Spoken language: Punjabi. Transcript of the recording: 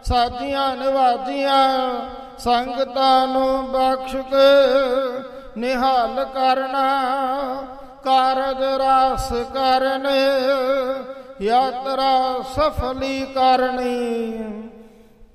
ਸਾਜੀਆਂ ਨਿਵਾਜੀਆਂ ਸੰਗਤਾਂ ਨੂੰ ਬਖਸ਼ ਕੇ ਨਿਹਾਲ ਕਰਨਾ, ਕਾਰਜ ਰਾਸ ਕਰਨੇ, ਯਾਤਰਾ ਸਫਲੀ ਕਰਨੀ।